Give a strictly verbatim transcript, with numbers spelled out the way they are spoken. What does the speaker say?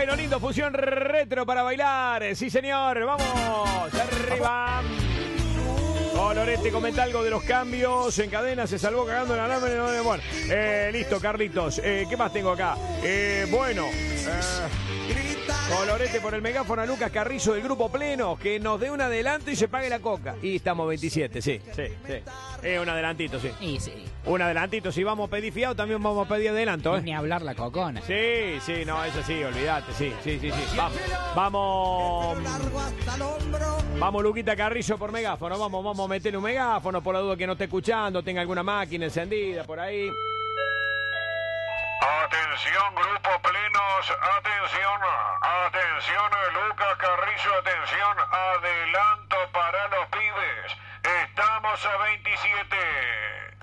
Bueno, lindo, fusión retro para bailar. Sí, señor. Vamos, arriba. Colorete, comenta algo de los cambios. En cadena se salvó cagando en alambre. Bueno, eh, listo, Carlitos. Eh, ¿Qué más tengo acá? Eh, bueno. Eh, Colorete por el megáfono a Lucas Carrizo del Grupo Pleno. Que nos dé un adelanto y se pague la coca. Y estamos veintisiete, sí. Sí, sí. Es un adelantito, sí. Sí, sí. Un adelantito. Si vamos a pedir fiado, también vamos a pedir adelanto, ¿eh? Ni hablar la cocona. Sí, sí, no, eso sí, olvídate. Sí, sí, sí, sí. Va, vamos. Vamos, Luquita Carrizo por megáfono. Vamos, vamos a meterle un megáfono por la duda que no esté escuchando, tenga alguna máquina encendida por ahí. Atención, Grupo Plenos, atención, atención, Lucas Carrizo, atención, adelanto para los pibes. Estamos a veintisiete.